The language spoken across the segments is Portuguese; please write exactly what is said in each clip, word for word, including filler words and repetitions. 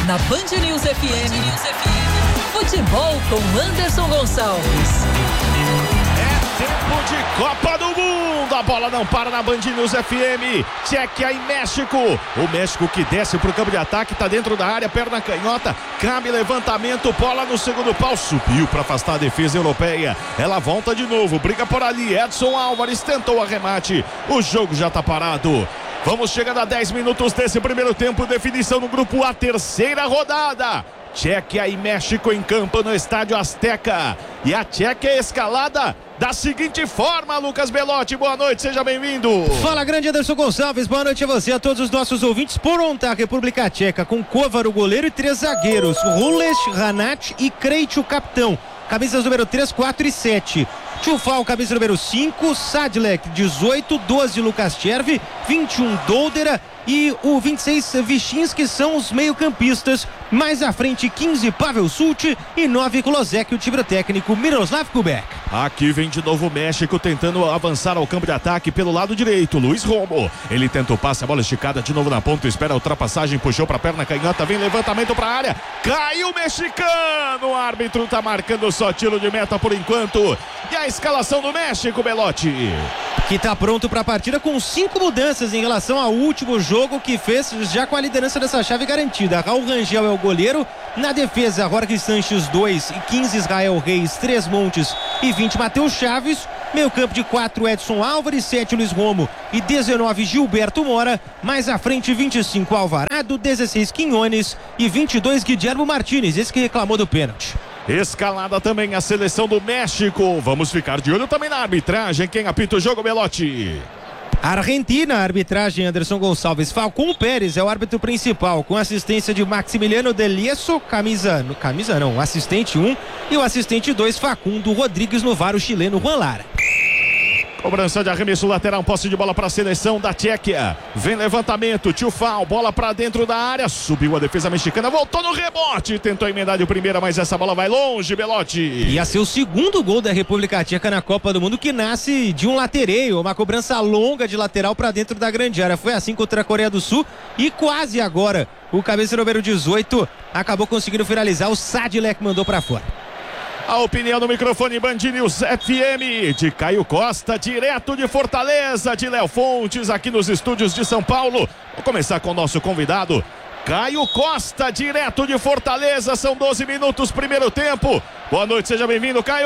Na Band News F M, futebol com Anderson Gonçalves. É tempo de Copa do Mundo, a bola não para na Band News F M. Tchequia e México. O México que desce pro campo de ataque, tá dentro da área, perna canhota, cabe levantamento, bola no segundo pau, subiu para afastar a defesa europeia. Ela volta de novo, briga por ali. Edson Álvares tentou o arremate, o jogo já tá parado. Vamos chegando a dez minutos desse primeiro tempo, definição no grupo A, terceira rodada. Tchequia e México em campo no Estádio Azteca. E a Tchequia é escalada da seguinte forma, Lucas Belotti, boa noite, seja bem-vindo. Fala, grande Anderson Gonçalves, boa noite a você, a todos os nossos ouvintes. Pronta a República Tcheca, com Kovar, o goleiro, e três zagueiros, Rules, Ranat e Krejci, o capitão. Camisas número três, quatro e sete. Tchufal, camisa número cinco, Sadilek, dezoito, doze, Lucas Chervi, vinte e um, Doldera e o vinte e seis, Vichinski, são os meio-campistas. Mais à frente, quinze, Pavel Such e nove, Klozek, o time técnico Miroslav Kubek. Aqui vem de novo o México tentando avançar ao campo de ataque pelo lado direito. Luiz Romo, ele tenta o passe, a bola esticada de novo na ponta, espera a ultrapassagem, puxou para a perna canhota, vem levantamento para a área, caiu o mexicano, o árbitro tá marcando só tiro de meta por enquanto. E a escalação do México, Belotti, que tá pronto para a partida com cinco mudanças em relação ao último jogo, que fez já com a liderança dessa chave garantida. Raul Rangel é o goleiro, na defesa Jorge Sanches dois, quinze, Israel Reis, três, Montes e vinte, Matheus Chaves. Meio campo de quatro, Edson Álvares, sete, Luiz Romo e dezenove, Gilberto Mora. Mais à frente, vinte e cinco, Alvarado, dezesseis, Quinones e vinte e dois, Guillermo Martínez, esse que reclamou do pênalti. Escalada também a seleção do México. Vamos ficar de olho também na arbitragem. Quem apita o jogo, Belotti? Argentina, arbitragem, Anderson Gonçalves. Falcão Pérez é o árbitro principal, com assistência de Maximiliano Delieso, camisa, camisa não, assistente um, e o assistente dois, Facundo Rodrigues, no V A R, o chileno Juan Lara. Cobrança de arremesso lateral, posse de bola para a seleção da Tchequia. Vem levantamento, Tchufal, bola para dentro da área, subiu a defesa mexicana, voltou no rebote, tentou emendar de primeira, mas essa bola vai longe, Belotti. Ia ser o segundo gol da República Tcheca na Copa do Mundo, que nasce de um latereio, uma cobrança longa de lateral para dentro da grande área. Foi assim contra a Coreia do Sul e quase agora o cabeça número dezoito acabou conseguindo finalizar, o Sadilek mandou para fora. A opinião no microfone Band News F M de Caio Costa, direto de Fortaleza, de Léo Fontes, aqui nos estúdios de São Paulo. Vou começar com o nosso convidado, Caio Costa, direto de Fortaleza. São doze minutos, primeiro tempo. Boa noite, seja bem-vindo, Caio.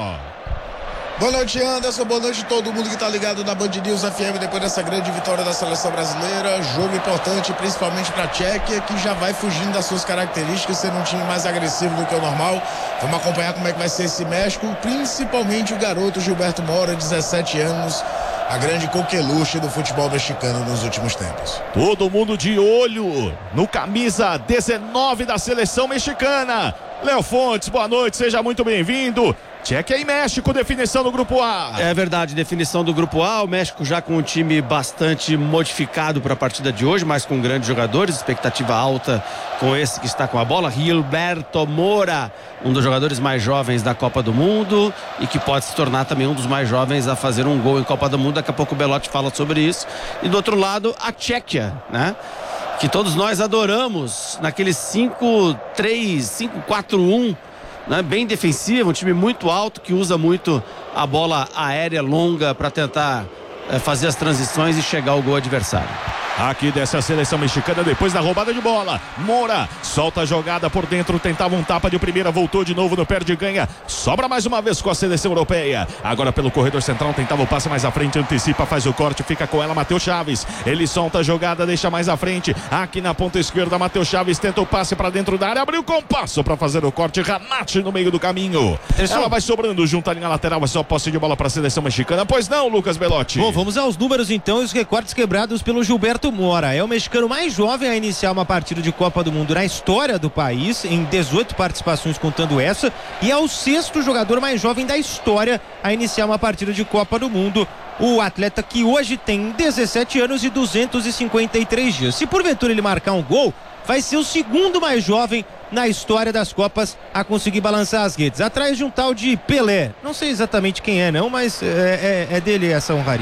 Boa noite, Anderson, boa noite a todo mundo que está ligado na Band News F M depois dessa grande vitória da seleção brasileira. Jogo importante, principalmente para a Tchequia, que já vai fugindo das suas características, sendo um time mais agressivo do que o normal. Vamos acompanhar como é que vai ser esse México, principalmente o garoto Gilberto Mora, dezessete anos, a grande coqueluche do futebol mexicano nos últimos tempos. Todo mundo de olho no camisa dezenove da seleção mexicana. Léo Fontes, boa noite, seja muito bem-vindo. Tchequia e México, definição do grupo A. É verdade, definição do grupo A. O México já com um time bastante modificado para a partida de hoje, mas com grandes jogadores, expectativa alta com esse que está com a bola, Gilberto Mora, um dos jogadores mais jovens da Copa do Mundo e que pode se tornar também um dos mais jovens a fazer um gol em Copa do Mundo. Daqui a pouco o Belotti fala sobre isso. E do outro lado, a Tchequia, né? Que todos nós adoramos naquele cinco três, cinco quatro um, né? Bem defensivo, um time muito alto que usa muito a bola aérea longa para tentar é, fazer as transições e chegar ao gol adversário. Aqui dessa seleção mexicana, depois da roubada de bola, Moura solta a jogada por dentro, tentava um tapa de primeira, voltou de novo no perde e ganha, sobra mais uma vez com a seleção europeia. Agora pelo corredor central, tentava o passe mais à frente, antecipa, faz o corte, fica com ela Matheus Chaves, ele solta a jogada, deixa mais à frente, aqui na ponta esquerda, Matheus Chaves tenta o passe para dentro da área, abriu com passo para fazer o corte, Ranat no meio do caminho. Ela vai sobrando junto à linha lateral, é só posse de bola para a seleção mexicana, pois não, Lucas Belotti? Bom, vamos aos números então, os recortes quebrados pelo Gilberto Mora. É o mexicano mais jovem a iniciar uma partida de Copa do Mundo na história do país, em dezoito participações contando essa, e é o sexto jogador mais jovem da história a iniciar uma partida de Copa do Mundo. O atleta que hoje tem dezessete anos e duzentos e cinquenta e três dias. Se porventura ele marcar um gol, vai ser o segundo mais jovem na história das Copas a conseguir balançar as redes, atrás de um tal de Pelé. Não sei exatamente quem é não, mas é, é, é dele essa honraria.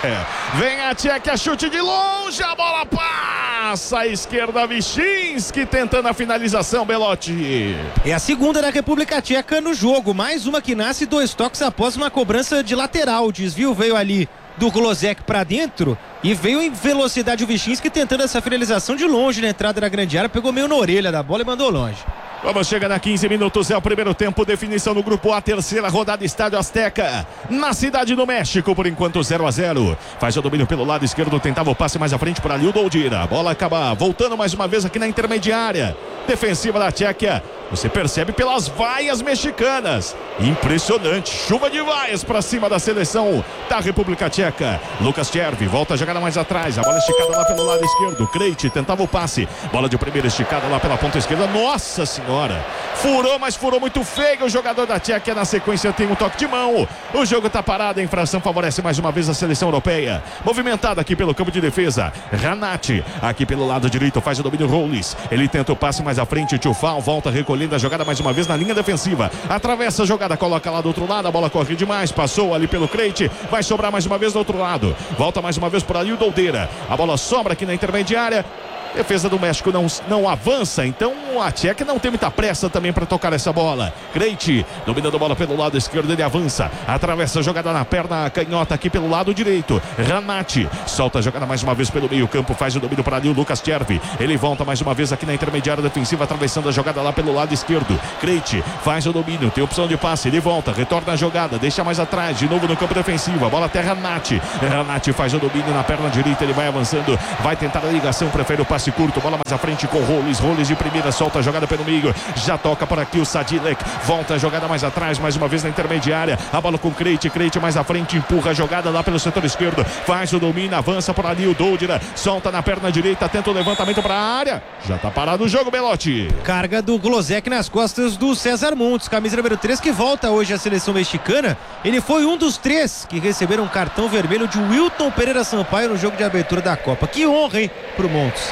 Vem a Tchequia, chute de longe, a bola passa à esquerda, Vichinski tentando a finalização, Belotti. É a segunda da República Tcheca no jogo, mais uma que nasce dois toques após uma cobrança de lateral. O desvio veio ali do Glozek para dentro e veio em velocidade o Vichinski tentando essa finalização de longe na entrada da grande área, pegou meio na orelha da bola e mandou longe. Vamos chegando a quinze minutos, é o primeiro tempo, definição no grupo A, terceira rodada, Estádio Azteca, na Cidade do México, por enquanto zero a zero. Faz o domínio pelo lado esquerdo, tentava o passe mais à frente por ali o Doldira. A bola acaba voltando mais uma vez aqui na intermediária defensiva da Tchequia. Você percebe pelas vaias mexicanas. Impressionante, chuva de vaias para cima da seleção da República Tcheca. Lucas Tchervi volta a jogada mais atrás, a bola esticada lá pelo lado esquerdo. Krejci tentava o passe, bola de primeira esticada lá pela ponta esquerda. Nossa senhora, furou, mas furou muito feio o jogador da Tchequia. Na sequência tem um toque de mão. O jogo tá parado, a infração favorece mais uma vez a seleção europeia. Movimentada aqui pelo campo de defesa, Ranati aqui pelo lado direito faz o domínio Rollis. Ele tenta o passe mais à frente, Tchufal volta recolhendo a jogada mais uma vez na linha defensiva. Atravessa a jogada, coloca lá do outro lado, a bola corre demais, passou ali pelo Krejci, vai sobrar mais uma vez do outro lado. Volta mais uma vez por ali o Doldeira. A bola sobra aqui na intermediária. Defesa do México não, não avança, então a Tchequia não tem muita pressa também para tocar essa bola. Krejci dominando a bola pelo lado esquerdo, ele avança, atravessa a jogada na perna canhota aqui pelo lado direito. Ranati solta a jogada mais uma vez pelo meio campo, faz o domínio para ali o Lucas Tchervi. Ele volta mais uma vez aqui na intermediária defensiva, atravessando a jogada lá pelo lado esquerdo. Krejci faz o domínio, tem opção de passe, ele volta, retorna a jogada, deixa mais atrás, de novo no campo defensivo, a bola até Ranati. Ranati faz o domínio na perna direita, ele vai avançando, vai tentar a ligação, prefere o passe passe curto, bola mais à frente com Rollis, Rollis de primeira, solta a jogada pelo meio, já toca por aqui o Sadilek, volta a jogada mais atrás, mais uma vez na intermediária, a bola com Krejci, Krejci mais à frente, empurra a jogada lá pelo setor esquerdo, faz o domínio, avança por ali o Doldira, solta na perna direita, tenta o levantamento para a área, já tá parado o jogo, Belotti. Carga do Glozek nas costas do César Montes, camisa número três, que volta hoje à seleção mexicana. Ele foi um dos três que receberam um cartão vermelho de Wilton Pereira Sampaio no jogo de abertura da Copa. Que honra, hein, pro Montes.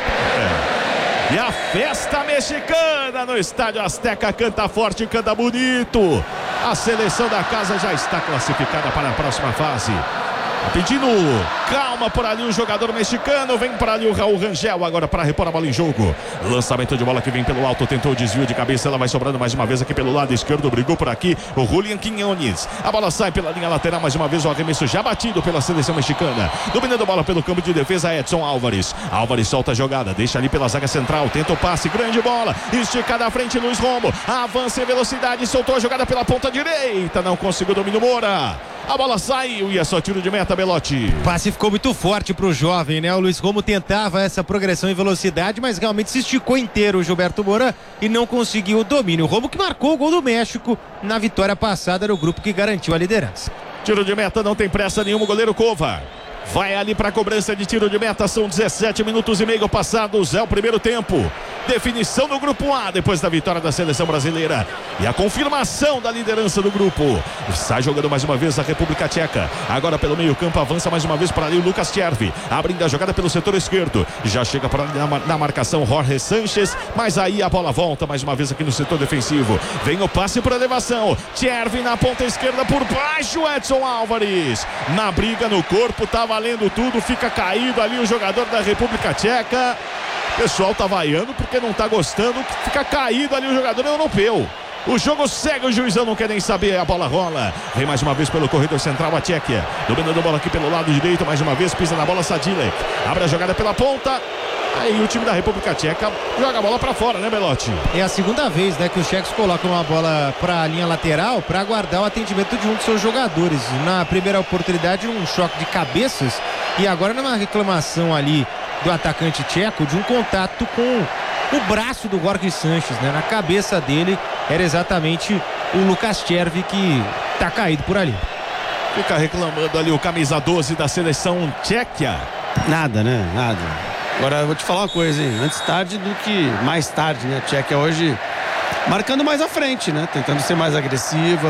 É. E a festa mexicana no Estádio Azteca, canta forte, canta bonito. A seleção da casa já está classificada para a próxima fase. Pedindo calma por ali o jogador mexicano, vem por ali o Raul Rangel agora para repor a bola em jogo. Lançamento de bola que vem pelo alto, tentou o desvio de cabeça, ela vai sobrando mais uma vez aqui pelo lado esquerdo, brigou por aqui o Julián Quiñones. A bola sai pela linha lateral, mais uma vez o arremesso já batido pela seleção mexicana. Dominando a bola pelo campo de defesa, Edson Álvares. Álvares solta a jogada, deixa ali pela zaga central, tenta o passe, grande bola, esticada à frente, Luiz Romo, avança em velocidade, soltou a jogada pela ponta direita, não conseguiu o domínio Moura. A bola saiu e é só tiro de meta, Belotti. O passe ficou muito forte pro jovem, né? O Luiz Romo tentava essa progressão em velocidade, mas realmente se esticou inteiro o Gilberto Moura e não conseguiu o domínio. O Romo que marcou o gol do México na vitória passada no grupo que garantiu a liderança. Tiro de meta, não tem pressa nenhuma, o goleiro Cova vai ali para a cobrança de tiro de meta, são dezessete minutos e meio passados, é o primeiro tempo. Definição no grupo A, depois da vitória da seleção brasileira e a confirmação da liderança do grupo. Sai jogando mais uma vez a República Tcheca, agora pelo meio campo, avança mais uma vez para ali o Lucas Tchervi, abrindo a jogada pelo setor esquerdo, já chega para ali na, na marcação Jorge Sanches, mas aí a bola volta mais uma vez aqui no setor defensivo, vem o passe por elevação, Tchervi na ponta esquerda por baixo, Edson Álvares, na briga no corpo, tá valendo tudo, fica caído ali o jogador da República Tcheca. O pessoal tá vaiando porque não tá gostando, fica caído ali o jogador europeu. O jogo segue, o juizão não quer nem saber, a bola rola. Vem mais uma vez pelo corredor central a Tchequia, dominando a bola aqui pelo lado direito, mais uma vez pisa na bola Sadilek, abre a jogada pela ponta. Aí o time da República Tcheca joga a bola pra fora, né, Belotti? É a segunda vez, né, que os tchecos colocam uma bola pra linha lateral para aguardar o atendimento de um dos seus jogadores. Na primeira oportunidade, um choque de cabeças e agora numa reclamação ali do atacante tcheco de um contato com o braço do Jorge Sanches, né? Na cabeça dele era exatamente o Lucas Tchervi que tá caído por ali. Fica reclamando ali o camisa doze da seleção tcheca. Nada, né? Nada. Agora eu vou te falar uma coisa, hein? Antes tarde do que mais tarde, né? A Tchequia hoje marcando mais à frente, né? Tentando ser mais agressiva,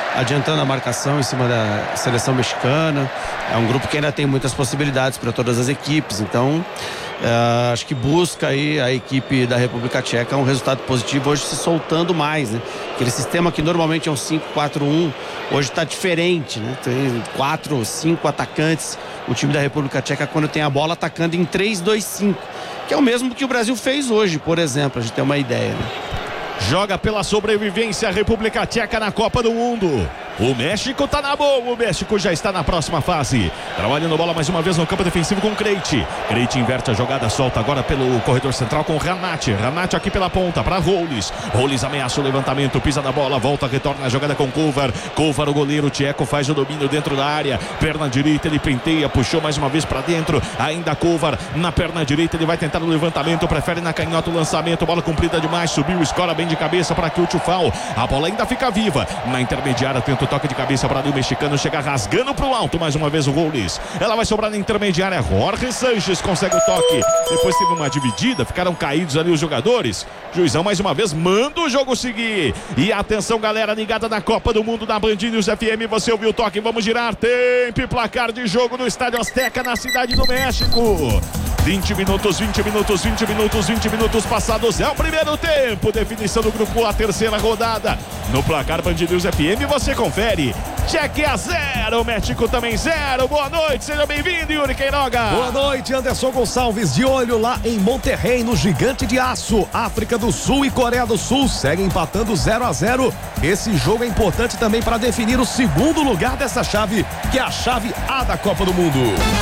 adiantando a marcação em cima da seleção mexicana. É um grupo que ainda tem muitas possibilidades para todas as equipes, então uh, acho que busca aí a equipe da República Tcheca um resultado positivo, hoje se soltando mais, né? Aquele sistema que normalmente é um cinco quatro um, hoje está diferente, né? Tem quatro, cinco atacantes, o time da República Tcheca quando tem a bola atacando em três dois cinco, que é o mesmo que o Brasil fez hoje, por exemplo, a gente tem uma ideia, né? Joga pela sobrevivência a República Tcheca na Copa do Mundo. O México tá na boa, o México já está na próxima fase. Trabalhando bola mais uma vez no campo defensivo com Krejci. Krejci inverte a jogada, solta agora pelo corredor central com Hranate. Hranate aqui pela ponta para Roles. Roles ameaça o levantamento, pisa na bola, volta, retorna a jogada com Kovar. Kovar, o goleiro tcheco, faz o domínio dentro da área. Perna direita, ele penteia, puxou mais uma vez para dentro. Ainda Kovar na perna direita, ele vai tentar o levantamento, prefere na canhota o lançamento. Bola comprida demais, subiu, escora bem de cabeça para que o Tchufal. A bola ainda fica viva. Na intermediária, tenta o toque de cabeça para ali o mexicano, chega rasgando para o alto, mais uma vez o Roles. Ela vai sobrar na intermediária, Jorge Sanches consegue o toque, depois teve uma dividida, ficaram caídos ali os jogadores. Juizão mais uma vez manda o jogo seguir. E atenção, galera ligada na Copa do Mundo da Band News F M, você ouviu o toque, vamos girar, tempo e placar de jogo no Estádio Azteca, na Cidade do México. vinte minutos, vinte minutos, vinte minutos, vinte minutos passados, é o primeiro tempo, definição do grupo A, terceira rodada. No placar Band News F M você confere. Tchequia zero, México também zero. Boa noite, seja bem-vindo, Yuri Queiroga. Boa noite, Anderson Gonçalves, de olho lá em Monterrey, no Gigante de Aço. África do Sul e Coreia do Sul seguem empatando zero a zero. Esse jogo é importante também para definir o segundo lugar dessa chave, que é a chave A da Copa do Mundo.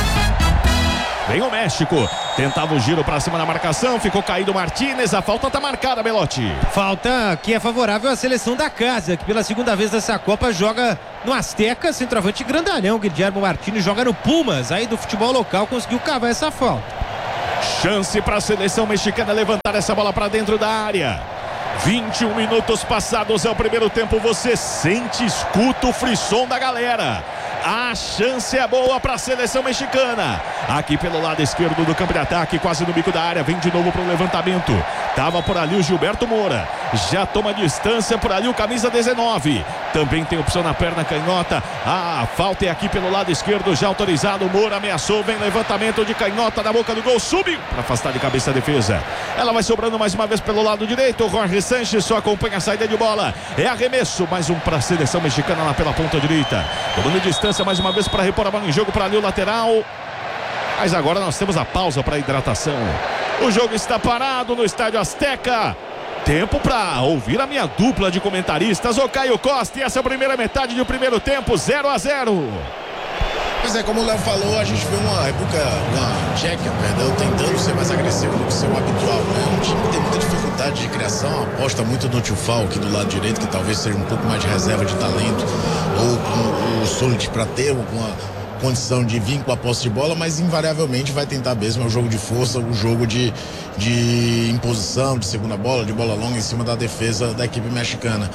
Vem o México, tentava o giro pra cima da marcação, ficou caído Martínez, a falta tá marcada, Belotti. Falta que é favorável à seleção da casa, que pela segunda vez nessa Copa joga no Azteca, centroavante grandalhão, Guilherme Martínez joga no Pumas, aí do futebol local conseguiu cavar essa falta. Chance pra seleção mexicana levantar essa bola pra dentro da área. vinte e um minutos passados, é o primeiro tempo, você sente, escuta o frisson da galera. A chance é boa para a seleção mexicana. Aqui pelo lado esquerdo do campo de ataque, quase no bico da área, vem de novo para o levantamento. Tava por ali o Gilberto Moura. Já toma distância por ali o camisa dezenove. Também tem opção na perna canhota. A falta é aqui pelo lado esquerdo, já autorizado. Moura ameaçou, vem levantamento de canhota na boca do gol, subiu para afastar de cabeça a defesa. Ela vai sobrando mais uma vez pelo lado direito. O Jorge Sanches só acompanha a saída de bola. É arremesso, mais um para a seleção mexicana lá pela ponta direita. Tomando distância mais uma vez para repor a bola em jogo para ali o lateral. Mas agora nós temos a pausa para hidratação. O jogo está parado no Estádio Azteca. Tempo para ouvir a minha dupla de comentaristas, o Caio Costa, e essa é a primeira metade do primeiro tempo, zero a zero. Pois é, como o Léo falou, a gente vê uma República, uma Tchequia, perdão, tentando ser mais agressivo do que seu habitual, né? Um time que tem muita dificuldade de criação, aposta muito no Tchufal aqui do lado direito, que talvez seja um pouco mais de reserva de talento, ou o Sulic para ter uma condição de vir com a posse de bola, mas invariavelmente vai tentar mesmo, é um jogo de força, um jogo de, de imposição, de segunda bola, de bola longa em cima da defesa da equipe mexicana.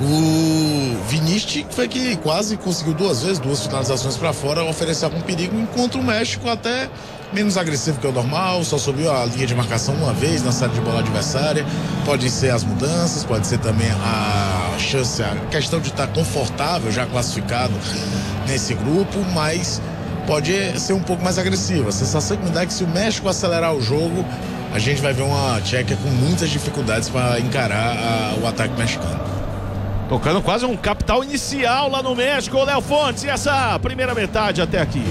O Vinícius foi que quase conseguiu duas vezes, duas finalizações para fora, oferecer algum perigo, enquanto o México até menos agressivo que o normal, só subiu a linha de marcação uma vez na saída de bola adversária. Pode ser as mudanças, pode ser também a chance, a questão de estar confortável, já classificado nesse grupo, mas pode ser um pouco mais agressiva. A sensação que me dá é que se o México acelerar o jogo, a gente vai ver uma Tchequia com muitas dificuldades para encarar a, o ataque mexicano. Tocando quase um capital inicial lá no México, Léo Fontes, e essa primeira metade até aqui?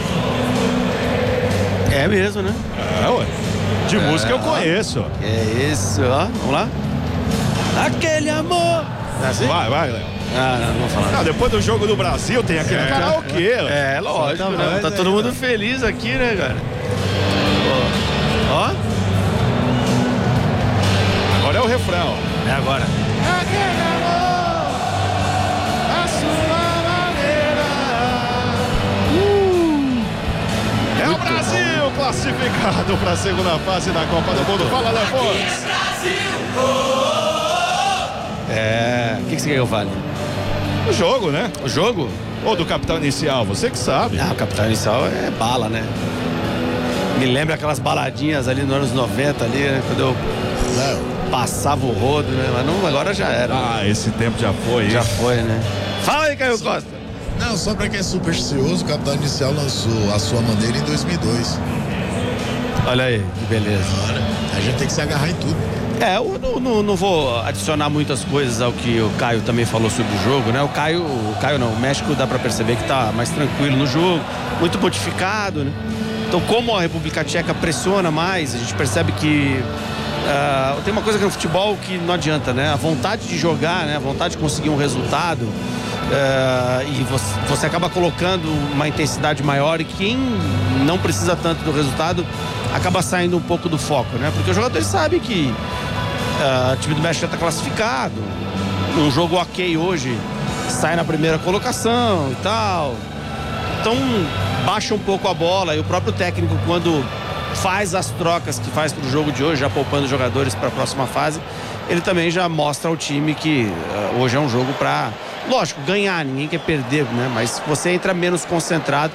É mesmo, né? É, ué. De é, música eu conheço. É isso, ó. Vamos lá. Aquele amor. É assim? Vai, vai, Léo. Ah, não, não vou falar. Ah, depois do jogo do Brasil tem aquele é. karaokê. É, lógico, né? Tá todo mundo feliz aqui, né, cara? Ó. Ó. Agora é o refrão. É agora. Aquele amor, a sua maneira. Uh. É o Brasil classificado para a segunda fase da Copa do Mundo. Fala, Léo Fontes. É. O que, que você quer que eu fale? O jogo, né? O jogo? Ou do capital inicial, você que sabe. Ah, o capital inicial é bala, né? Me lembra aquelas baladinhas ali nos anos noventa ali, né? Quando eu Léo, passava o rodo, né? Mas não, agora já era. Ah, esse tempo já foi. Já hein? foi, né? Fala aí, Caio Costa. Não, só pra quem é supersticioso, o Capitão Inicial lançou a sua maneira em dois mil e dois. Olha aí, que beleza. Agora, a gente tem que se agarrar em tudo. É, eu não, não, não vou adicionar muitas coisas ao que o Caio também falou sobre o jogo, né? O Caio, o Caio não, o México dá pra perceber que tá mais tranquilo no jogo, muito modificado, né? Então, como a República Tcheca pressiona mais, a gente percebe que uh, tem uma coisa que no futebol que não adianta, né? A vontade de jogar, né? A vontade de conseguir um resultado, uh, e você, você acaba colocando uma intensidade maior, e quem não precisa tanto do resultado acaba saindo um pouco do foco, né? Porque os jogadores sabem que uh, o time do México já está classificado, um jogo ok hoje, sai na primeira colocação e tal. Então baixa um pouco a bola, e o próprio técnico, quando faz as trocas que faz para o jogo de hoje, já poupando jogadores para a próxima fase, ele também já mostra ao time que uh, hoje é um jogo para, lógico, ganhar, ninguém quer perder, né? Mas você entra menos concentrado,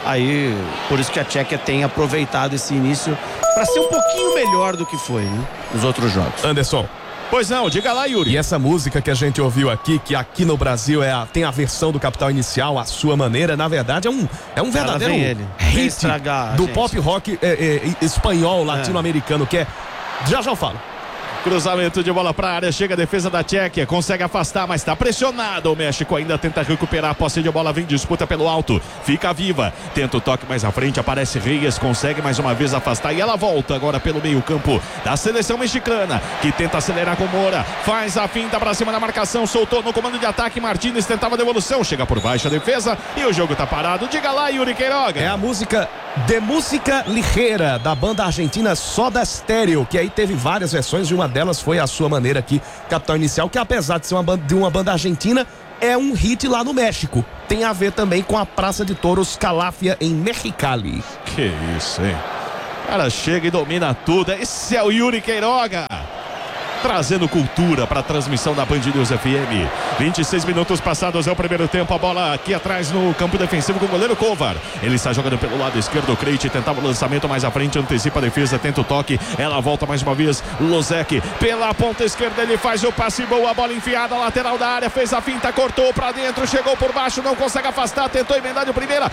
aí por isso que a Tchequia tem aproveitado esse início para ser um pouquinho melhor do que foi, né, nos outros jogos. Anderson. Pois não, diga lá, Yuri. E essa música que a gente ouviu aqui, que aqui no Brasil é a, tem a versão do Capital Inicial, a sua maneira, na verdade é um, é um verdadeiro ele. Vem hit estragar, do gente. pop rock é, é, espanhol, latino-americano, que é... Já já eu falo. Cruzamento de bola para a área, chega a defesa da Tchequia, consegue afastar, mas está pressionado. O México ainda tenta recuperar a posse de bola, vem disputa pelo alto, fica viva, tenta o toque mais à frente, aparece Reyes, consegue mais uma vez afastar, e ela volta agora pelo meio campo da seleção mexicana, que tenta acelerar com Moura, faz a finta para cima da marcação, soltou no comando de ataque, Martínez tentava a devolução, chega por baixo a defesa e o jogo tá parado. Diga lá, Yuri Queiroga. É a música de música ligeira da banda argentina Soda Stereo, que aí teve várias versões, e uma delas foi a sua maneira aqui, Capital Inicial, que apesar de ser uma banda, de uma banda argentina, é um hit lá no México. Tem a ver também com a Praça de Touros Calafia em Mexicali. Que isso, hein? O cara chega e domina tudo. Esse é o Yuri Queiroga, trazendo cultura para a transmissão da Band News F M. vinte e seis minutos passados, é o primeiro tempo. A bola aqui atrás no campo defensivo com o goleiro Kovar. Ele está jogando pelo lado esquerdo. O Krejci tentava o lançamento mais à frente, antecipa a defesa, tenta o toque. Ela volta mais uma vez. Lozek pela ponta esquerda, ele faz o passe, boa bola enfiada, lateral da área, fez a finta, cortou para dentro, chegou por baixo, não consegue afastar, tentou emendar de primeira,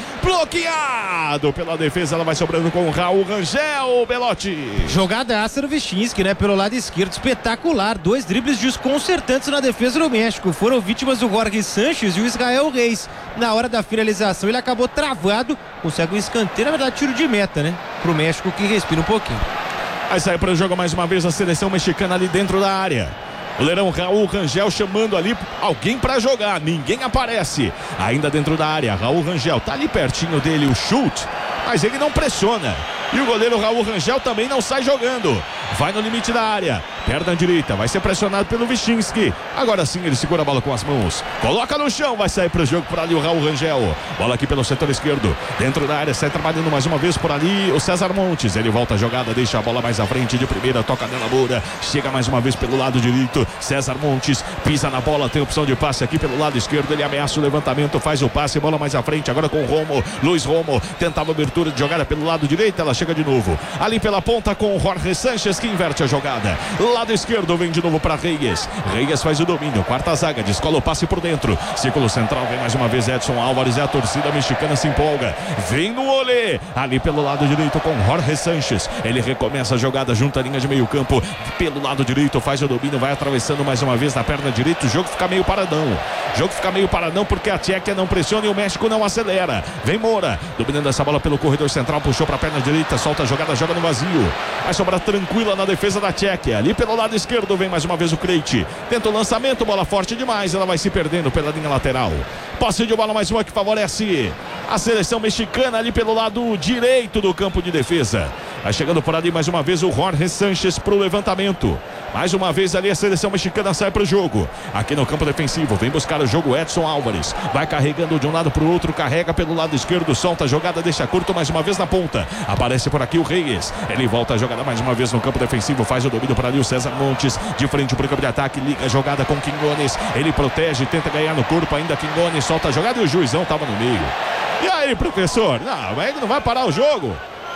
bloqueado pela defesa. Ela vai sobrando com o Raul Rangel. Belotti. Jogadaça do Vichinski, né? Pelo lado esquerdo, espetáculo. Dois dribles desconcertantes na defesa do México. Foram vítimas o Jorge Sanches e o Israel Reis. Na hora da finalização ele acabou travado. Consegue um escanteio, na verdade tiro de meta, né? Pro México, que respira um pouquinho. Aí sai para o jogo mais uma vez a seleção mexicana ali dentro da área. O goleirão Raul Rangel chamando ali alguém para jogar. Ninguém aparece. Ainda dentro da área, Raul Rangel tá ali pertinho dele o chute, mas ele não pressiona. E o goleiro Raul Rangel também não sai jogando. Vai no limite da área. Perna direita. Vai ser pressionado pelo Vichinski. Agora sim ele segura a bola com as mãos. Coloca no chão. Vai sair para o jogo por ali o Raul Rangel. Bola aqui pelo setor esquerdo. Dentro da área. Sai trabalhando mais uma vez por ali o César Montes. Ele volta a jogada. Deixa a bola mais à frente de primeira. Toca nela Moura. Chega mais uma vez pelo lado direito. César Montes pisa na bola. Tem opção de passe aqui pelo lado esquerdo. Ele ameaça o levantamento. Faz o passe. Bola mais à frente. Agora com o Romo. Luiz Romo. Tentava abertura de jogada pelo lado direito. Ela chega de novo ali pela ponta com o Jorge Sanches, que inverte a jogada. Lado esquerdo vem de novo para Reyes. Reyes faz o domínio, quarta zaga, descola o passe por dentro. Círculo central, vem mais uma vez Edson Álvares, e a torcida mexicana se empolga. Vem no olé, ali pelo lado direito com Jorge Sanches. Ele recomeça a jogada junto à linha de meio campo. Pelo lado direito faz o domínio, vai atravessando mais uma vez na perna direita. O jogo fica meio paradão. O jogo fica meio paradão porque a Tchequia não pressiona e o México não acelera. Vem Moura, dominando essa bola pelo corredor central, puxou para a perna direita, solta a jogada, joga no vazio. Vai sobrar tranquila na defesa da Tchequia. Ali pelo lado esquerdo vem mais uma vez o Krejci. Tenta o lançamento, bola forte demais. Ela vai se perdendo pela linha lateral. Posse de bola mais uma que favorece a seleção mexicana ali pelo lado direito do campo de defesa. Vai chegando por ali mais uma vez o Jorge Sanches para o levantamento. Mais uma vez ali a seleção mexicana sai para o jogo. Aqui no campo defensivo, vem buscar o jogo Edson Álvares. Vai carregando de um lado para o outro, carrega pelo lado esquerdo, solta a jogada, deixa curto mais uma vez na ponta. Aparece por aqui o Reyes. Ele volta a jogada mais uma vez no campo defensivo, faz o domínio para ali o César Montes. De frente para o campo de ataque, liga a jogada com Quinones. Ele protege, tenta ganhar no corpo ainda. Quinones solta a jogada e o juizão estava no meio. E aí, professor? Não, mas ele não vai parar o jogo.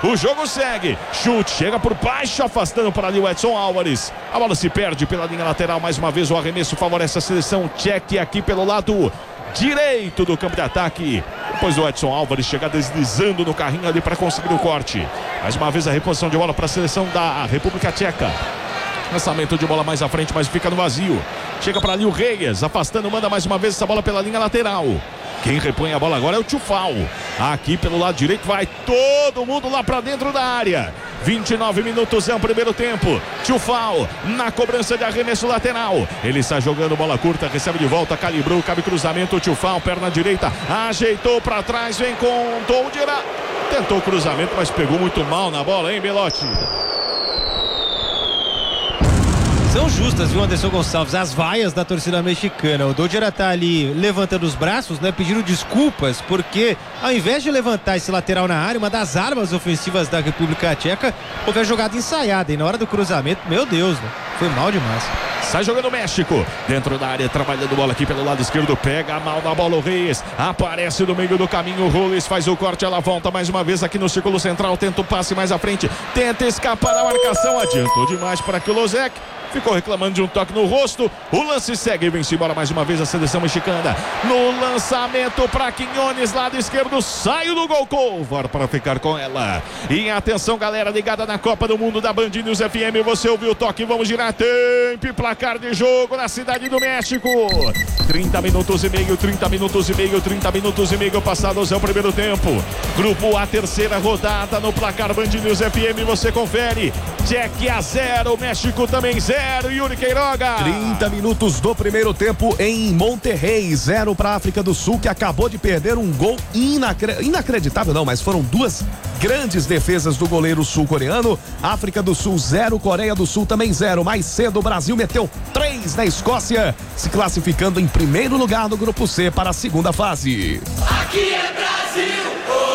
O jogo segue. Chute, chega por baixo, afastando para ali o Edson Álvares. A bola se perde pela linha lateral. Mais uma vez o arremesso favorece a seleção tcheca aqui pelo lado direito do campo de ataque. Depois o Edson Álvares chega deslizando no carrinho ali para conseguir o corte. Mais uma vez a reposição de bola para a seleção da República Tcheca. Lançamento de bola mais à frente, mas fica no vazio. Chega para ali o Reyes, afastando, manda mais uma vez essa bola pela linha lateral. Quem repõe a bola agora é o Tchufal. Aqui pelo lado direito vai todo mundo lá para dentro da área. vinte e nove minutos é o primeiro tempo. Tchufal na cobrança de arremesso lateral. Ele está jogando bola curta, recebe de volta, calibrou, cabe cruzamento. Tchufal, perna direita, ajeitou para trás, vem com Toldira. Tentou o cruzamento, mas pegou muito mal na bola, hein, Belotti? São justas, viu, Anderson Gonçalves? As vaias da torcida mexicana. O Dodgera tá ali levantando os braços, né? Pedindo desculpas, porque ao invés de levantar esse lateral na área, uma das armas ofensivas da República Tcheca, houve a jogada ensaiada. E na hora do cruzamento, meu Deus, né? Foi mal demais. Sai jogando o México, dentro da área, trabalhando bola aqui pelo lado esquerdo, pega mal na bola o Reyes, aparece no meio do caminho, o Roles faz o corte, ela volta mais uma vez aqui no círculo central, tenta o passe mais à frente, tenta escapar da marcação, adiantou demais para que o Lozek ficou reclamando de um toque no rosto. O lance segue e vem-se embora mais uma vez a seleção mexicana. No lançamento para Quinones, lado esquerdo, saiu do gol Kovar para ficar com ela. E atenção, galera ligada na Copa do Mundo da Band News F M. Você ouviu o toque, vamos girar tempo e placar de jogo na cidade do México. trinta minutos e meio, trinta minutos e meio, trinta minutos e meio passados é o primeiro tempo. Grupo A, terceira rodada no placar Band News F M. Você confere. Tchequia zero, México também zero. Yuri Queiroga. trinta minutos do primeiro tempo em Monterrey, zero para a África do Sul, que acabou de perder um gol inacre... inacreditável, não, mas foram duas grandes defesas do goleiro sul-coreano. África do Sul zero, Coreia do Sul também zero. Mais cedo o Brasil meteu três na Escócia, se classificando em primeiro lugar no grupo C para a segunda fase. Aqui é Brasil.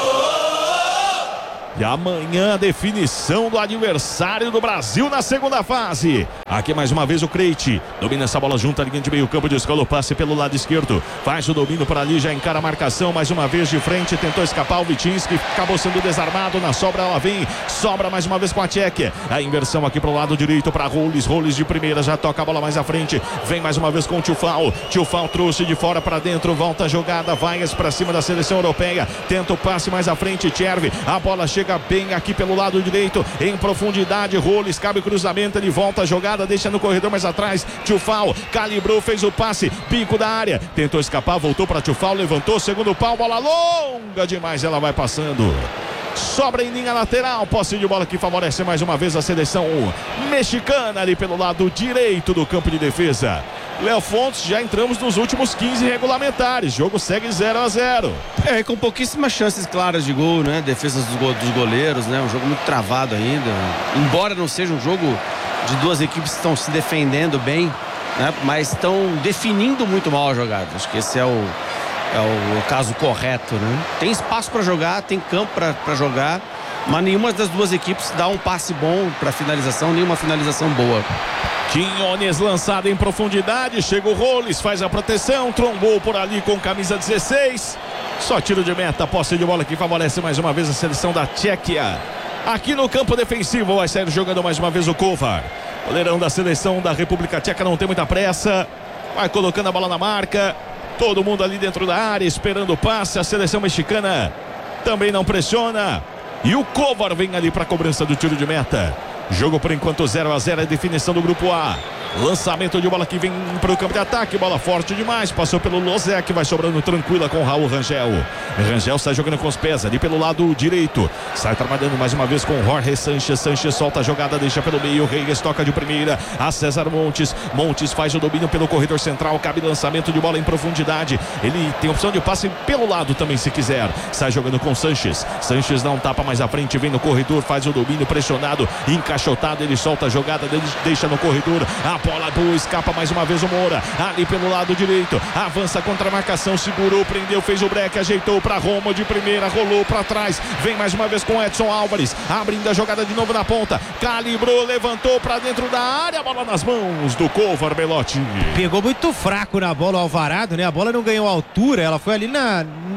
E amanhã a definição do adversário do Brasil na segunda fase. Aqui mais uma vez o Creit. Domina essa bola junto à linha de meio campo, descola o passe pelo lado esquerdo. Faz o domínio por ali, já encara a marcação. Mais uma vez de frente, tentou escapar o Vitinski. Acabou sendo desarmado, na sobra ela vem. Sobra mais uma vez com a Tchequia. A inversão aqui pro lado direito para Roles. Roles de primeira, já toca a bola mais à frente. Vem mais uma vez com o Tchufal. Tchufal trouxe de fora para dentro. Volta a jogada, vaias para cima da seleção europeia. Tenta o passe mais à frente, Tchervi. A bola chega bem aqui pelo lado direito, em profundidade, Roles, cabe cruzamento, ele volta a jogada, deixa no corredor mais atrás, Tchufal, calibrou, fez o passe, bico da área, tentou escapar, voltou para Tchufal, levantou, segundo pau, bola longa demais, ela vai passando. Sobra em linha lateral, posse de bola que favorece mais uma vez a seleção mexicana ali pelo lado direito do campo de defesa. Léo Fontes, já entramos nos últimos quinze regulamentares, jogo segue zero a zero. É, com pouquíssimas chances claras de gol, né? Defesas dos, go dos goleiros, né? Um jogo muito travado ainda. Embora não seja um jogo de duas equipes que estão se defendendo bem, né? Mas estão definindo muito mal a jogada. Acho que esse é o, é o, o caso correto, né? Tem espaço para jogar, tem campo para jogar, mas nenhuma das duas equipes dá um passe bom para finalização, nenhuma finalização boa. Quinones lançado em profundidade, chega o Roles, faz a proteção, trombou por ali com camisa dezesseis, só tiro de meta, posse de bola que favorece mais uma vez a seleção da Tchequia. Aqui no campo defensivo vai sair jogando mais uma vez o Kovar, goleirão da seleção da República Tcheca, não tem muita pressa, vai colocando a bola na marca, todo mundo ali dentro da área esperando o passe, a seleção mexicana também não pressiona, e o Kovar vem ali para a cobrança do tiro de meta. Jogo por enquanto zero a zero, é definição do grupo A. Lançamento de bola que vem para o campo de ataque, bola forte demais, passou pelo Lozek, vai sobrando tranquila com o Raul Rangel. Rangel sai jogando com os pés ali pelo lado direito, sai trabalhando mais uma vez com o Jorge Sanches. Sanches solta a jogada, deixa pelo meio, Reyes toca de primeira a César Montes. Montes faz o domínio pelo corredor central, cabe lançamento de bola em profundidade, ele tem opção de passe pelo lado também se quiser, sai jogando com Sanches. Sanches dá um tapa mais à frente, vem no corredor, faz o domínio pressionado, encaixotado, ele solta a jogada, deixa no corredor, a bola boa, escapa mais uma vez o Moura, ali pelo lado direito, avança contra a marcação, segurou, prendeu, fez o break, ajeitou para Romo de primeira, rolou para trás, vem mais uma vez com Edson Álvares, abrindo a jogada de novo na ponta, calibrou, levantou para dentro da área, a bola nas mãos do Kovar, Belotti. Pegou muito fraco na bola o Alvarado, né? A bola não ganhou altura, ela foi ali na,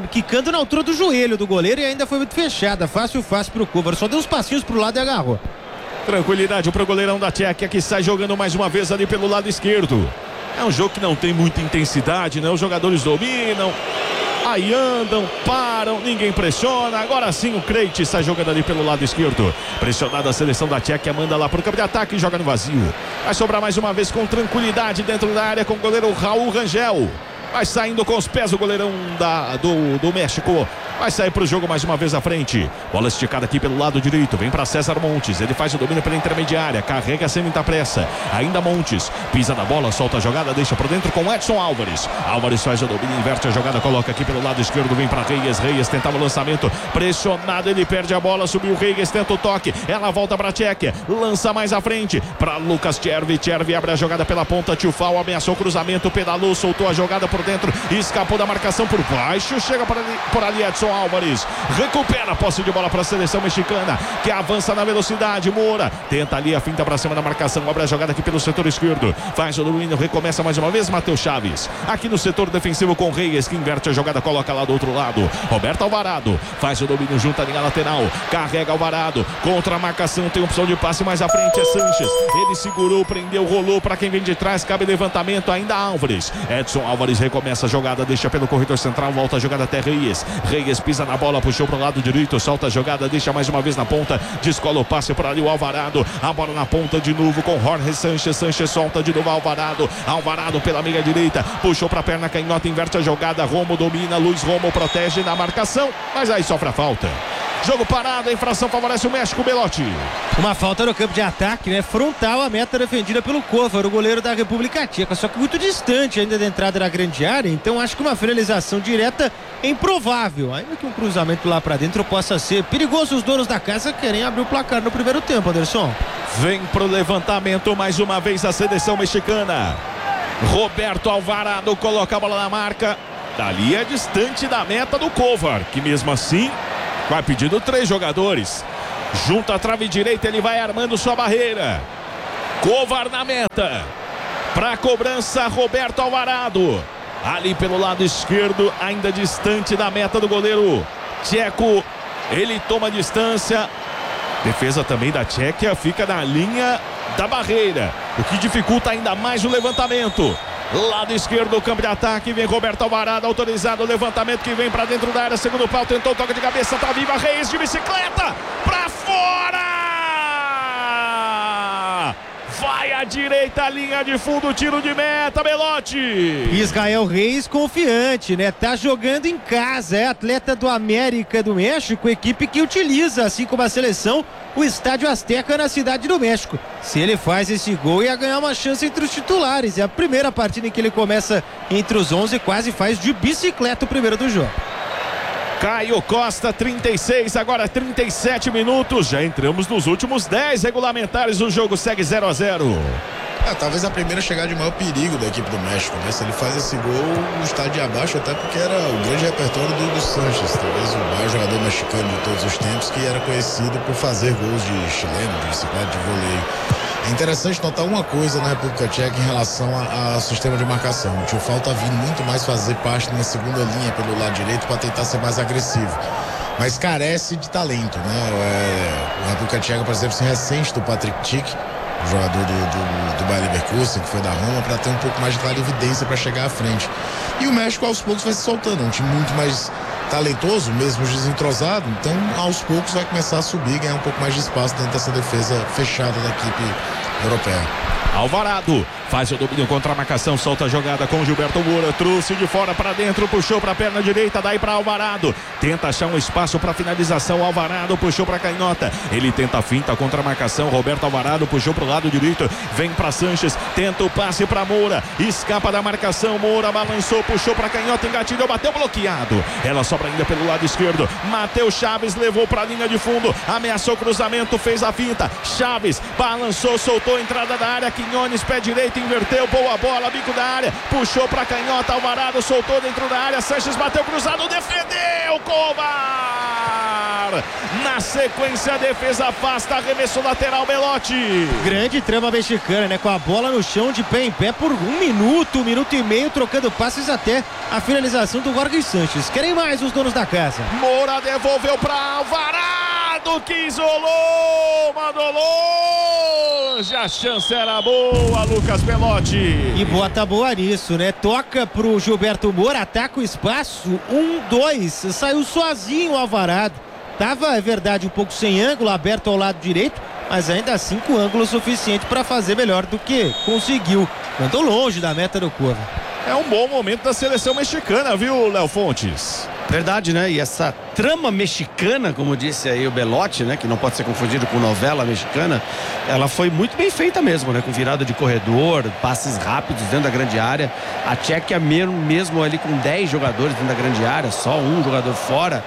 quicando na altura do joelho do goleiro e ainda foi muito fechada, fácil, fácil pro Kovar, só deu uns passinhos pro lado e agarrou. Tranquilidade pro goleirão da Tchequia, que sai jogando mais uma vez ali pelo lado esquerdo. É um jogo que não tem muita intensidade, né? Os jogadores dominam, aí andam, param, ninguém pressiona. Agora sim o Krejci sai jogando ali pelo lado esquerdo. Pressionada a seleção da Tchequia, manda lá pro campo de ataque e joga no vazio. Vai sobrar mais uma vez com tranquilidade dentro da área com o goleiro Raul Rangel. Vai saindo com os pés o goleirão da, do, do México. Vai sair pro jogo mais uma vez à frente. Bola esticada aqui pelo lado direito. Vem para César Montes. Ele faz o domínio pela intermediária. Carrega sem muita pressa. Ainda Montes. Pisa na bola, solta a jogada, deixa por dentro com Edson Álvares. Álvares faz o domínio, inverte a jogada, coloca aqui pelo lado esquerdo. Vem para Reyes. Reyes tentava o lançamento. Pressionado, ele perde a bola. Subiu Reyes, tenta o toque. Ela volta para Tchequia. Lança mais à frente para Lucas Chervi. Chervi abre a jogada pela ponta. Tchufal ameaçou o cruzamento. Pedalou, soltou a jogada por dentro. Escapou da marcação por baixo. Chega por ali, por ali Edson Álvares, recupera a posse de bola para a seleção mexicana, que avança na velocidade. Moura tenta ali a finta para cima da marcação, abre a jogada aqui pelo setor esquerdo, faz o domínio, recomeça mais uma vez Matheus Chaves, aqui no setor defensivo com Reyes, que inverte a jogada, coloca lá do outro lado, Roberto Alvarado, faz o domínio junto à linha lateral, carrega Alvarado, contra a marcação, tem opção de passe mais à frente, é Sanches, ele segurou, prendeu, rolou para quem vem de trás, cabe levantamento, ainda Álvares, Edson Álvares recomeça a jogada, deixa pelo corredor central, volta a jogada até Reyes, Reyes pisa na bola, puxou para o lado direito, solta a jogada, deixa mais uma vez na ponta, descola o passe por ali o Alvarado, a bola na ponta de novo com Jorge Sanches, Sanches solta de novo Alvarado, Alvarado pela meia direita, puxou para a perna canhota, inverte a jogada, Romo domina, Luiz Romo protege na marcação, mas aí sofre a falta. Jogo parado, a infração favorece o México, Belotti. Uma falta no campo de ataque, né? Frontal a meta defendida pelo Kovar, o goleiro da República Tcheca, só que muito distante ainda da entrada da grande área, então acho que uma finalização direta é improvável, ainda que um cruzamento lá pra dentro possa ser perigoso. Os donos da casa querem abrir o placar no primeiro tempo, Anderson. Vem pro levantamento mais uma vez a seleção mexicana. Roberto Alvarado coloca a bola na marca, dali é distante da meta do Kovar, que mesmo assim vai pedindo três jogadores. Junto à trave direita, ele vai armando sua barreira. Kovar na meta. Para cobrança, Roberto Alvarado. Ali pelo lado esquerdo, ainda distante da meta do goleiro tcheco. Ele toma distância. Defesa também da Tchequia fica na linha da barreira, o que dificulta ainda mais o levantamento. Lado esquerdo do campo de ataque, vem Roberto Alvarado, autorizado o levantamento que vem para dentro da área, segundo pau, tentou toque de cabeça, tá viva, Reyes de bicicleta, para fora! Vai à direita, linha de fundo, tiro de meta, Belotti. Israel Reyes confiante, né? Tá jogando em casa, é atleta do América do México, equipe que utiliza, assim como a seleção, o Estádio Azteca na Cidade do México. Se ele faz esse gol, ia ganhar uma chance entre os titulares. É a primeira partida em que ele começa entre os onze, quase faz de bicicleta o primeiro do jogo. Caio Costa, trinta e seis, agora trinta e sete minutos. Já entramos nos últimos dez regulamentares. O jogo segue zero a zero. É, talvez a primeira chegada de maior perigo da equipe do México, né? Se ele faz esse gol, o estádio abaixo, até porque era o grande repertório do Hugo Sanches, talvez o maior jogador mexicano de todos os tempos, que era conhecido por fazer gols de chileno, de bicicleta, de voleio. É interessante notar uma coisa na República Tcheca em relação ao sistema de marcação. O Tchufal tá vindo muito mais fazer parte na segunda linha pelo lado direito para tentar ser mais agressivo, mas carece de talento, né? É, a República Tcheca, por exemplo, se ressente do Patrick Schick, o jogador do, do, do Bayer Leverkusen, que foi da Roma, para ter um pouco mais de clarividência para chegar à frente. E o México aos poucos vai se soltando, é um time muito mais talentoso, mesmo desentrosado, então aos poucos vai começar a subir, ganhar um pouco mais de espaço dentro dessa defesa fechada da equipe europeia. Alvarado faz o domínio contra a marcação, solta a jogada com Gilberto Moura, trouxe de fora para dentro, puxou para a perna direita, daí para Alvarado, tenta achar um espaço para finalização, Alvarado puxou para canhota, ele tenta a finta contra a marcação, Roberto Alvarado puxou para o lado direito, vem para Sanches, tenta o passe para Moura, escapa da marcação, Moura balançou, puxou para canhota, engatilhou, bateu bloqueado, ela sobra ainda pelo lado esquerdo, Matheus Chaves levou para a linha de fundo, ameaçou o cruzamento, fez a finta, Chaves balançou, soltou a entrada da área, Quinones, pé direito, inverteu, boa bola, bico da área, puxou pra canhota, Alvarado soltou dentro da área, Sanches bateu cruzado, defendeu, Kovar! ar. Na sequência, a defesa afasta, arremesso lateral, Belotti. Grande trama mexicana, né? Com a bola no chão, de pé em pé por um minuto, um minuto e meio, trocando passes até a finalização do Jorge Sanches. Querem mais os donos da casa. Moura devolveu para Alvarado, que isolou, mandou longe. A chance era boa, Lucas Belotti. E bota boa nisso, né? Toca pro Gilberto Moura, ataca o espaço, um, dois, saiu sozinho o Alvarado. Tava, é verdade, um pouco sem ângulo, aberto ao lado direito, mas ainda assim com ângulo suficiente para fazer melhor do que conseguiu. Mandou longe da meta do Cova. É um bom momento da seleção mexicana, viu, Léo Fontes? Verdade, né? E essa trama mexicana, como disse aí o Belotti, né? Que não pode ser confundido com novela mexicana, ela foi muito bem feita mesmo, né? Com virada de corredor, passes rápidos dentro da grande área. A Tchequia mesmo, mesmo ali com dez jogadores dentro da grande área, só um jogador fora,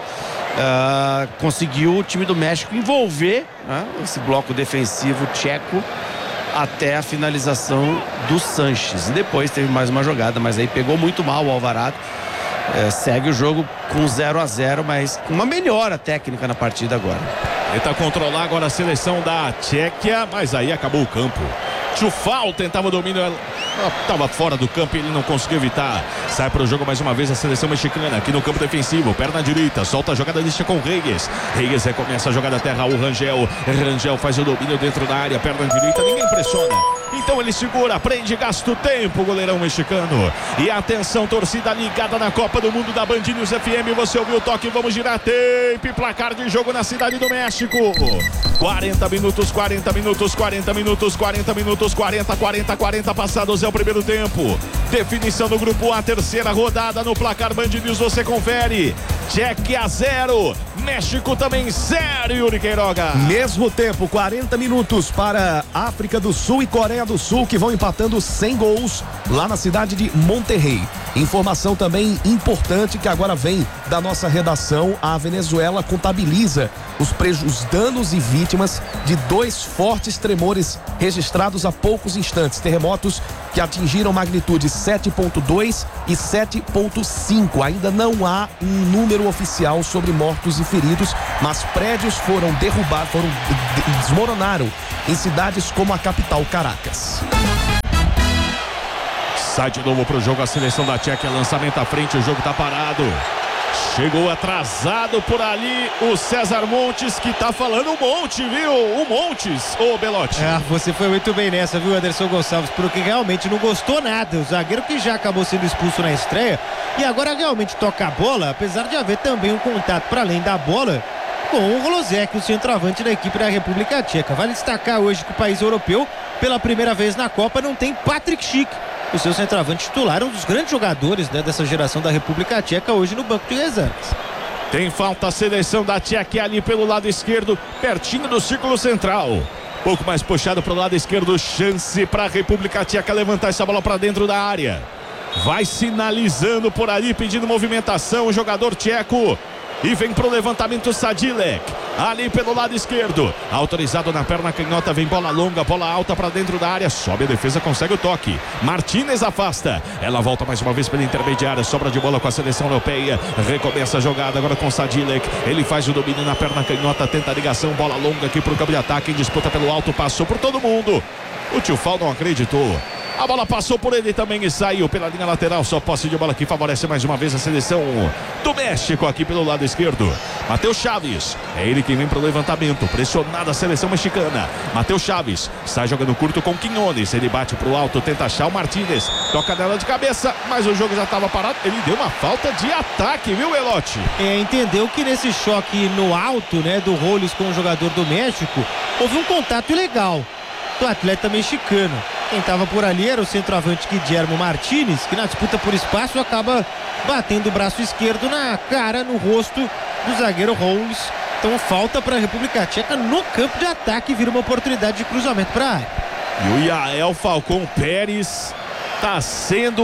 uh, conseguiu o time do México envolver, né, esse bloco defensivo tcheco até a finalização do Sanches. E depois teve mais uma jogada, mas aí pegou muito mal o Alvarado. É, segue o jogo com zero a zero, mas com uma melhora técnica na partida agora. Tenta controlar agora a seleção da Tchequia, mas aí acabou o campo. Tchufal tentava o domínio, estava fora do campo e ele não conseguiu evitar. Sai para o jogo mais uma vez a seleção mexicana aqui no campo defensivo, perna direita, solta a jogada, deixa com Reyes. Reyes recomeça a jogada até Raul Rangel. Rangel faz o domínio dentro da área, perna direita, ninguém pressiona. Então ele segura, prende, gasta o tempo, o goleirão mexicano. E atenção, torcida ligada na Copa do Mundo da Band News F M. Você ouviu o toque, vamos girar tape. Placar de jogo na Cidade do México. quarenta minutos, quarenta minutos, quarenta minutos, quarenta minutos, quarenta, quarenta, quarenta passados é o primeiro tempo. Definição do grupo A, terceira rodada no placar Band News, você confere. Tchequia zero, México também zero, Yuri Queiroga. Mesmo tempo, quarenta minutos para África do Sul e Coreia do Sul, que vão empatando sem gols lá na cidade de Monterrey. Informação também importante que agora vem da nossa redação: a Venezuela contabiliza os, preju- os danos e vítimas de dois fortes tremores registrados há poucos instantes. Terremotos que atingiram magnitude sete ponto dois e sete ponto cinco. Ainda não há um número oficial sobre mortos e feridos, mas prédios foram derrubados, foram desmoronaram em cidades como a capital, Caracas. Sai de novo pro jogo a seleção da Tchequia, lançamento à frente, o jogo tá parado. Chegou atrasado por ali o César Montes, que tá falando um monte, viu? O Montes, ô Belotti. É, você foi muito bem nessa, viu, Anderson Gonçalves? Porque realmente não gostou nada. O zagueiro que já acabou sendo expulso na estreia e agora realmente toca a bola, apesar de haver também um contato para além da bola com o Rolozek, o centroavante da equipe da República Tcheca. Vale destacar hoje que o país europeu, pela primeira vez na Copa, não tem Patrick Schick, o seu centroavante titular, um dos grandes jogadores, né, dessa geração da República Tcheca, hoje no banco de reservas. Tem falta a seleção da Tchequia ali pelo lado esquerdo, pertinho do círculo central. Pouco mais puxado para o lado esquerdo, chance para a República Tcheca levantar essa bola para dentro da área. Vai sinalizando por ali, pedindo movimentação o jogador tcheco. E vem pro levantamento Sadilek, ali pelo lado esquerdo, autorizado na perna canhota, vem bola longa, bola alta para dentro da área, sobe a defesa, consegue o toque. Martínez afasta, ela volta mais uma vez pela intermediária, sobra de bola com a seleção europeia, recomeça a jogada agora com Sadilek, ele faz o domínio na perna canhota, tenta a ligação, bola longa aqui pro campo de ataque, disputa pelo alto, passou por todo mundo. O Tchufal não acreditou. A bola passou por ele também e saiu pela linha lateral. Só posse de bola que favorece mais uma vez a seleção do México aqui pelo lado esquerdo. Matheus Chaves, é ele quem vem para o levantamento. Pressionada a seleção mexicana. Matheus Chaves sai jogando curto com Quinones. Ele bate para o alto, tenta achar o Martínez. Toca nela de cabeça, mas o jogo já estava parado. Ele deu uma falta de ataque, viu, Belotti? É, entendeu que nesse choque no alto, né, do Roles com o jogador do México, houve um contato ilegal do atleta mexicano. Quem estava por ali era o centroavante Guillermo Martínez, que na disputa por espaço acaba batendo o braço esquerdo na cara, no rosto do zagueiro Roles. Então falta para a República Tcheca no campo de ataque, vira uma oportunidade de cruzamento para a área. E o Yael Falcão Pérez está sendo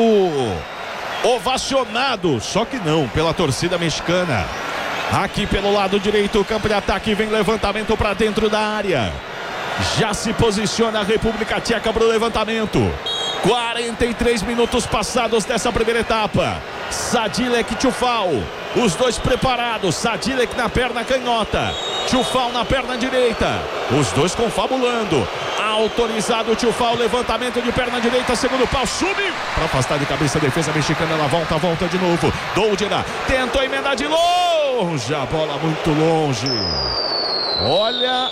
ovacionado, só que não, pela torcida mexicana. Aqui pelo lado direito, o campo de ataque, vem levantamento para dentro da área. Já se posiciona a República Tcheca para o levantamento. quarenta e três minutos passados dessa primeira etapa. Sadilek Tchufal Os dois preparados, Sadilek na perna canhota, Tchufal na perna direita. Os dois confabulando. Autorizado o Tchufal, levantamento de perna direita, segundo pau, subiu para afastar de cabeça a defesa mexicana. Ela volta, volta de novo. Doldina tentou emendar de longe, a bola muito longe. Olha,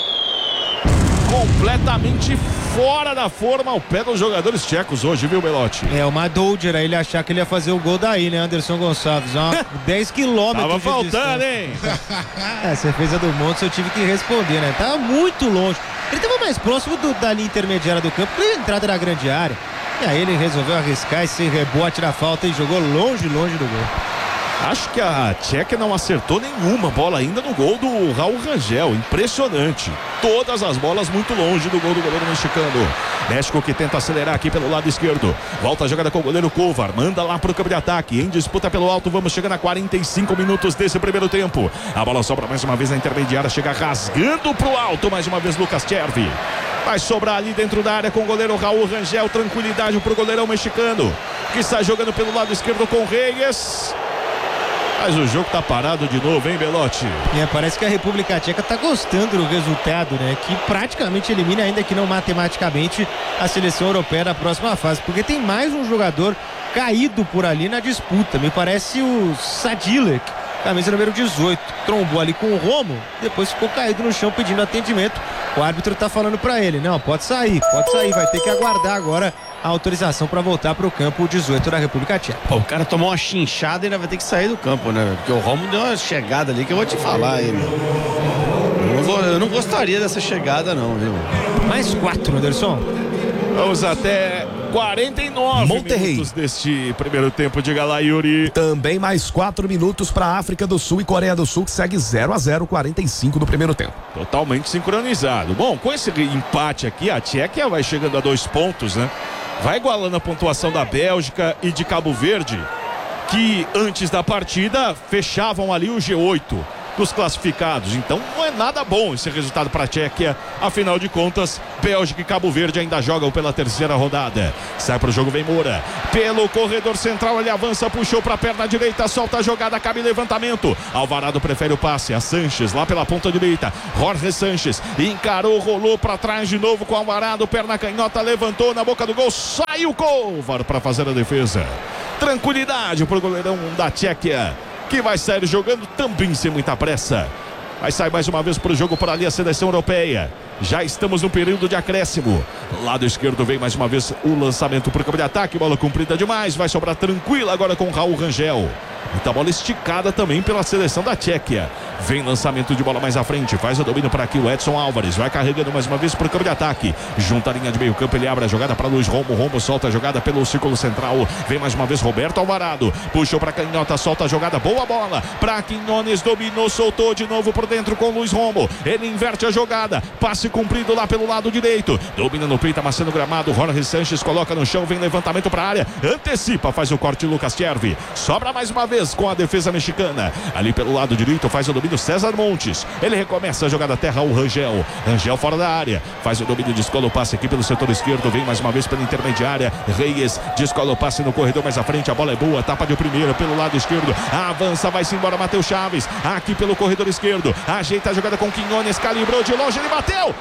completamente fora da forma o pé dos jogadores tchecos hoje, viu, Belotti? É, uma Doldina, ele achar que ele ia fazer o gol daí, né, Anderson Gonçalves? Uma dez quilômetros. Tava de faltando, distância. hein? É, você fez a do Montes, eu tive que responder, né? Tava muito longe. Ele tava mais próximo do, da linha intermediária do campo, porque a entrada da grande área. E aí ele resolveu arriscar esse rebote na falta e jogou longe, longe do gol. Acho que a Tchequia não acertou nenhuma bola ainda no gol do Raul Rangel. Impressionante. Todas as bolas muito longe do gol do goleiro mexicano. México que tenta acelerar aqui pelo lado esquerdo. Volta a jogada com o goleiro Kovar. Manda lá pro campo de ataque. Em disputa pelo alto. Vamos chegando a quarenta e cinco minutos desse primeiro tempo. A bola sobra mais uma vez na intermediária. Chega rasgando pro alto. Mais uma vez Lucas Chervi. Vai sobrar ali dentro da área com o goleiro Raul Rangel. Tranquilidade pro goleirão mexicano, que está jogando pelo lado esquerdo com Reyes. Mas o jogo tá parado de novo, hein, Belotti? É, parece que a República Tcheca tá gostando do resultado, né? Que praticamente elimina, ainda que não matematicamente, a seleção europeia na próxima fase. Porque tem mais um jogador caído por ali na disputa. Me parece o Sadilek, camisa número dezoito. Trombou ali com o Romo, depois ficou caído no chão pedindo atendimento. O árbitro tá falando pra ele, não, pode sair, pode sair, vai ter que aguardar agora a autorização para voltar para o campo dezoito da República Tcheca. Pô, o cara tomou uma chinchada e ainda vai ter que sair do campo, né? Porque o Romo deu uma chegada ali que eu vou te falar aí, meu. Eu não, vou, eu não gostaria dessa chegada, não, viu? Mais quatro, Anderson. Vamos até quarenta e nove Monterrey. minutos deste primeiro tempo. Diga lá, Yuri. Também mais quatro minutos para África do Sul e Coreia do Sul, que segue zero a zero, quarenta e cinco do primeiro tempo. Totalmente sincronizado. Bom, com esse empate aqui, a Tchequia vai chegando a dois pontos, né? Vai igualando a pontuação da Bélgica e de Cabo Verde, que antes da partida fechavam ali o G oito dos classificados. Então não é nada bom esse resultado para a Tchequia. Afinal de contas, Bélgica e Cabo Verde ainda jogam pela terceira rodada. Sai para o jogo, vem Moura. Pelo corredor central, ele avança, puxou para a perna direita, solta a jogada, cabe levantamento. Alvarado prefere o passe a Sanches, lá pela ponta direita. Jorge Sanches encarou, rolou para trás de novo com Alvarado, perna canhota, levantou na boca do gol, saiu Kovar para fazer a defesa. Tranquilidade para o goleirão da Tchequia, que vai sair jogando também sem muita pressa. Vai sair mais uma vez para o jogo por ali a seleção europeia. Já estamos no período de acréscimo. Lado esquerdo vem mais uma vez o lançamento para o campo de ataque. Bola comprida demais. Vai sobrar tranquila agora com o Raul Rangel. Muita bola esticada também pela seleção da Tchequia. Vem lançamento de bola mais à frente. Faz o domínio para aqui o Edson Álvares. Vai carregando mais uma vez para o campo de ataque. Junta a linha de meio campo. Ele abre a jogada para Luiz Romo. Romo solta a jogada pelo círculo central. Vem mais uma vez Roberto Alvarado. Puxou para canhota. Solta a jogada. Boa bola para Quinones. Dominou. Soltou de novo por dentro com Luiz Romo. Ele inverte a jogada. Passe cumprido lá pelo lado direito. Domina no peito. Amassando o gramado. Jorge Sanches coloca no chão. Vem levantamento para a área. Antecipa. Faz o corte Lucas Chervi. Sobra mais uma vez com a defesa mexicana. Ali pelo lado direito faz o domínio César Montes. Ele recomeça a jogada terra o Rangel. Rangel fora da área. Faz o domínio, descola o passe aqui pelo setor esquerdo. Vem mais uma vez pela intermediária. Reyes descola o passe no corredor mais à frente. A bola é boa. Tapa de primeira pelo lado esquerdo. Avança, vai-se embora Matheus Chaves. Aqui pelo corredor esquerdo. Ajeita a jogada com Quinones. Calibrou de longe. Ele bateu.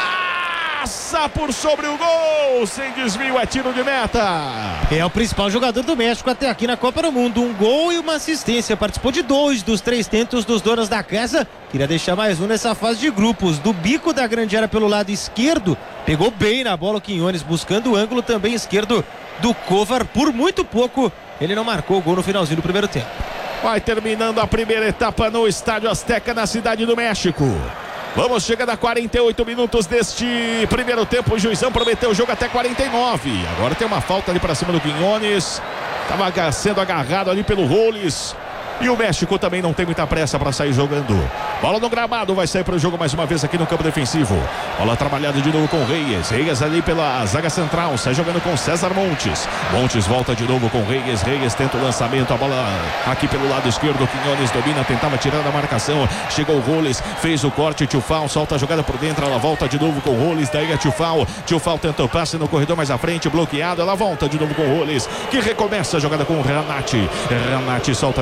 Passa por sobre o gol. Sem desvio, é tiro de meta. É o principal jogador do México até aqui na Copa do Mundo. Um gol e uma assistência. Participou de dois dos três tentos dos donos da casa. Queria deixar mais um nessa fase de grupos. Do bico da grande área pelo lado esquerdo. Pegou bem na bola o Quinones, buscando o ângulo também esquerdo do Kovar. Por muito pouco, ele não marcou o gol no finalzinho do primeiro tempo. Vai terminando a primeira etapa no Estádio Azteca, na Cidade do México. Vamos chegando a quarenta e oito minutos deste primeiro tempo. O juizão prometeu o jogo até quarenta e nove. Agora tem uma falta ali para cima do Quinones. Estava sendo agarrado ali pelo Roles. E o México também não tem muita pressa para sair jogando. Bola no gramado, vai sair para o jogo mais uma vez aqui no campo defensivo. Bola trabalhada de novo com Reyes. Reyes ali pela zaga central, sai jogando com César Montes. Montes volta de novo com Reyes. Reyes tenta o lançamento, a bola aqui pelo lado esquerdo. Quinones domina, tentava tirar da marcação. Chegou o Roles, fez o corte. Tchufal solta a jogada por dentro, ela volta de novo com o Roles. Daí é Tchufal. Tchufal tenta o passe no corredor mais à frente, bloqueado. Ela volta de novo com o Roles, que recomeça a jogada com o Renati. Renati solta a jogada ali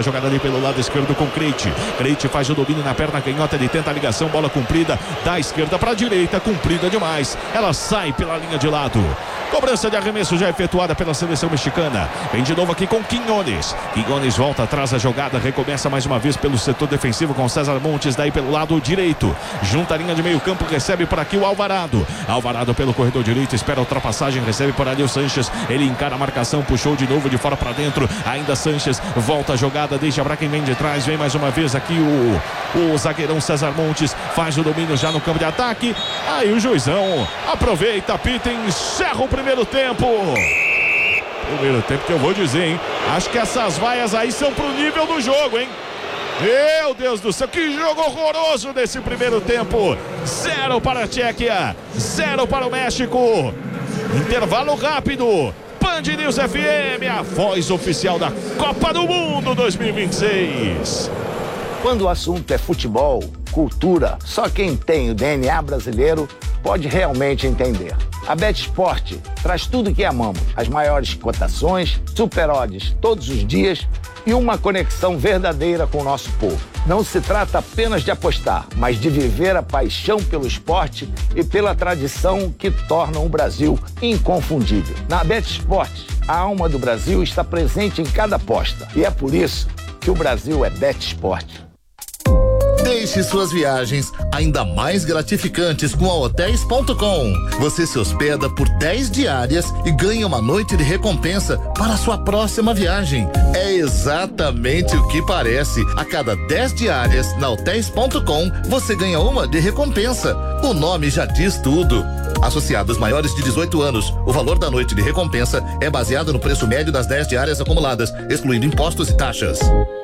pelo lado esquerdo com Creite. Creite faz o domínio na perna canhota, ele tenta a ligação, bola comprida da esquerda para a direita, comprida demais. Ela sai pela linha de lado. Cobrança de arremesso já efetuada pela seleção mexicana. Vem de novo aqui com Quinones. Quinones volta atrás da jogada, recomeça mais uma vez pelo setor defensivo com César Montes, daí pelo lado direito. Junta a linha de meio campo, recebe por aqui o Alvarado. Alvarado pelo corredor direito, espera a ultrapassagem, recebe por ali o Sanches. Ele encara a marcação, puxou de novo de fora para dentro. Ainda Sanches, volta a jogada, deixa para quem vem de trás. Vem mais uma vez aqui o, o zagueirão César Montes, faz o domínio já no campo de ataque. Aí o juizão aproveita, apita e encerra o primeiro tempo. Primeiro tempo que eu vou dizer, hein? Acho que essas vaias aí são pro nível do jogo, hein? Meu Deus do céu, que jogo horroroso nesse primeiro tempo. Zero para a Tchequia, zero para o México. Intervalo rápido. Band News F M, a voz oficial da Copa do Mundo dois mil e vinte e seis. Quando o assunto é futebol, cultura, só quem tem o D N A brasileiro pode realmente entender. A BetSport traz tudo que amamos, as maiores cotações, super odds todos os dias e uma conexão verdadeira com o nosso povo. Não se trata apenas de apostar, mas de viver a paixão pelo esporte e pela tradição que tornam o Brasil inconfundível. Na BetSport, a alma do Brasil está presente em cada aposta e é por isso que o Brasil é BetSport. Deixe suas viagens ainda mais gratificantes com a hotéis ponto com. Você se hospeda por dez diárias e ganha uma noite de recompensa para a sua próxima viagem. É exatamente o que parece. A cada dez diárias na hotéis ponto com, você ganha uma de recompensa. O nome já diz tudo. Associados maiores de dezoito anos, o valor da noite de recompensa é baseado no preço médio das dez diárias acumuladas, excluindo impostos e taxas.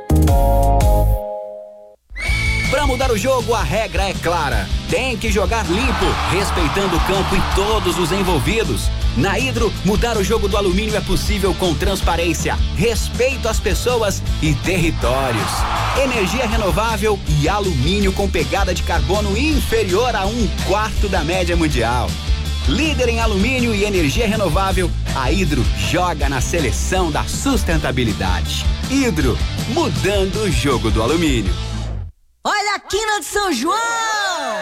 Para mudar o jogo, a regra é clara. Tem que jogar limpo, respeitando o campo e todos os envolvidos. Na Hidro, mudar o jogo do alumínio é possível com transparência, respeito às pessoas e territórios. Energia renovável e alumínio com pegada de carbono inferior a um quarto da média mundial. Líder em alumínio e energia renovável, a Hidro joga na seleção da sustentabilidade. Hidro, mudando o jogo do alumínio. Olha a quina de São João!